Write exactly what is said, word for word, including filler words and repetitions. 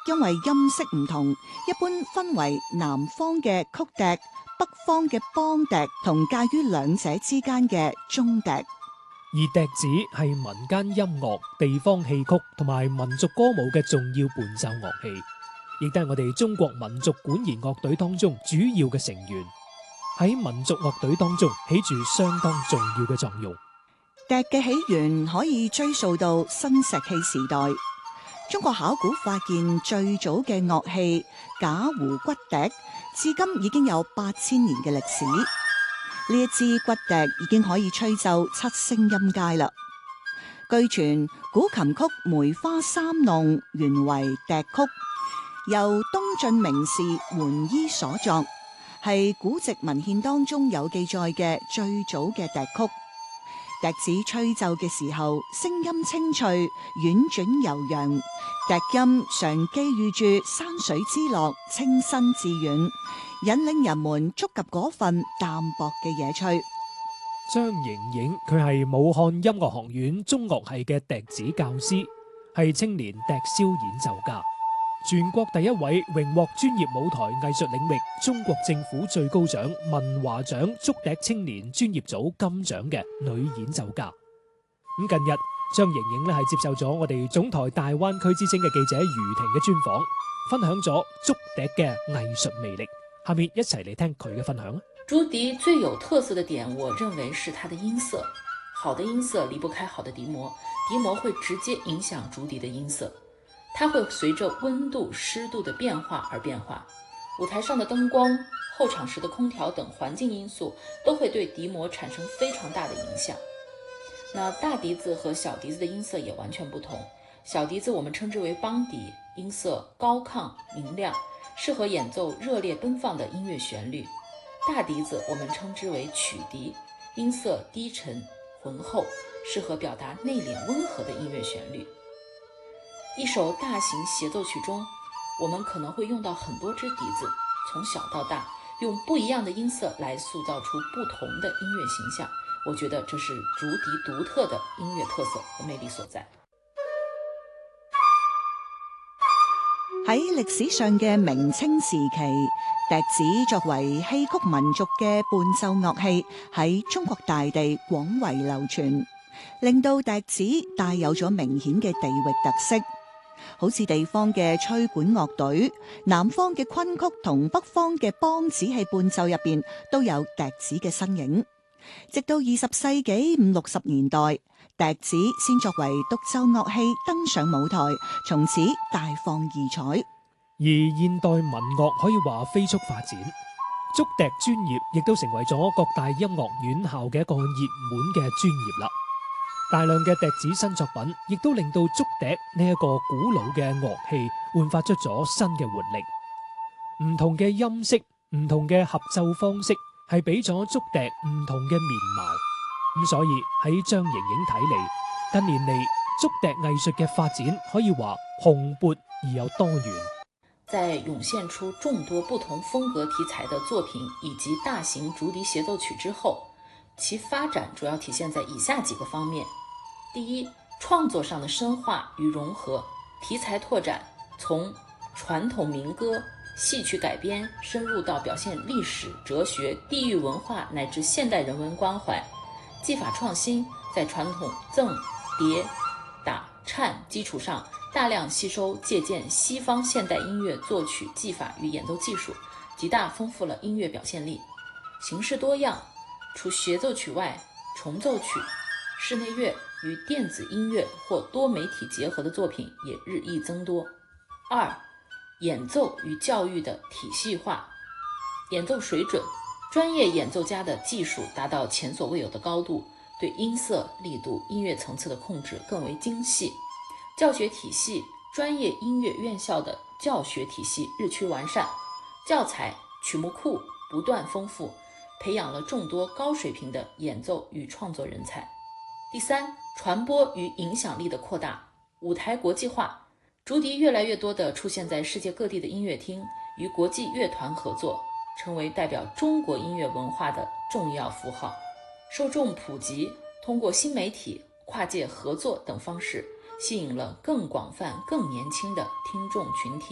因為音色唔同，一般分為南方嘅曲笛、北方嘅梆笛同介於兩者之間嘅中笛。 而笛子係民間音樂、地方戲曲同埋民族歌舞嘅重要伴奏樂器，亦都係我哋中國民族管弦樂隊當中主要嘅成員，喺民族樂隊當中起住相當重要嘅作用。 笛嘅起源可以追溯到新石器時代，中國考古發現最早嘅樂器假胡骨笛，至今已經有八千年嘅歷史。呢一支骨笛已經可以吹奏七聲音階啦。據傳古琴曲《梅花三弄》原為笛曲，由東晉名士桓伊所作，係古籍文獻當中有記載嘅最早嘅笛曲。笛子吹奏嘅時候，聲音清脆、婉轉悠揚，笛音常寄寓住山水之樂，清新致遠，引領人們觸及嗰份淡薄嘅野趣。 張瑩瑩佢係武漢音樂學院中樂系嘅笛子教師，係青年笛簫演奏家，全國第一位榮獲專業舞台藝術領域中國政府最高獎文華獎竹笛青年專業組金獎嘅女演奏家。咁近日張瑩瑩咧係接受咗我哋總台大灣區之聲嘅記者余婷嘅專訪，分享咗竹笛嘅藝術魅力。下面一齊嚟聽佢嘅分享。 竹笛最有特色的點，我認為是它的音色。好的音色離不開好的笛膜，笛膜會直接影響竹笛的音色。它會隨着溫度、濕度的變化而變化，舞台上的燈光、候場時的空調等環境因素都會對笛膜產生非常大的影響。那大笛子和小笛子的音色也完全不同。小笛子我們稱之為梆笛，音色高亢明亮，適合演奏熱烈奔放的音樂旋律。大笛子我們稱之為曲笛，音色低沉渾厚，適合表達內斂溫和的音樂旋律。一首大型協奏曲中，我們可能會用到很多支笛子，從小到大，用不一樣的音色來塑造出不同的音樂形象。我覺得這是竹笛獨特的音樂特色和魅力所在。 喺歷史上嘅明清時期，笛子作為戲曲民族嘅伴奏樂器，喺中國大地廣為流傳，令到笛子帶有咗明顯嘅地域特色。好似地方嘅吹管樂隊，南方嘅昆曲同北方嘅梆子戲伴奏入邊都有笛子嘅身影。直到二十世紀五六十年代，笛子先作為獨奏樂器登上舞台，從此大放異彩。 而現代民樂可以話飛速發展，竹笛專業亦都成為咗各大音樂院校嘅一個熱門嘅專業啦。大量嘅笛子新作品，亦都令到竹笛呢一個古老嘅樂器煥發出咗新嘅活力。唔同嘅音色，唔同嘅合奏方式，係俾咗竹笛唔同嘅面貌。咁所以喺張瑩瑩睇嚟，近年嚟竹笛藝術嘅發展可以話蓬勃而又多元。 在湧現出眾多不同風格題材的作品以及大型竹笛協奏曲之後，其發展主要體現在以下幾個方面。第一，創作上的深化與融合，題材拓展，從傳統民歌、戲曲改編深入到表現歷史、哲學、地域文化乃至現代人文關懷。技法創新，在傳統贈、疊、打、顫基礎上，大量吸收借鑑西方現代音樂作曲技法與演奏技術，極大豐富了音樂表現力。形式多樣，除協奏曲外，重奏曲、室內樂與電子音樂或多媒體結合的作品也日益增多。二、演奏與教育的體系化，演奏水準，專業演奏家的技術達到前所未有的高度，對音色、力度、音樂層次的控制更為精細。教學體系，專業音樂院校的教學體系日趨完善，教材、曲目庫不斷豐富，培養了眾多高水平的演奏與創作人才。第三，傳播與影響力的擴大，舞台國際化，竹笛越來越多地出現在世界各地的音樂廳，與國際樂團合作，成為代表中國音樂文化的重要符號。受眾普及，通過新媒體、跨界合作等方式，吸引了更廣泛、更年輕的聽眾群體。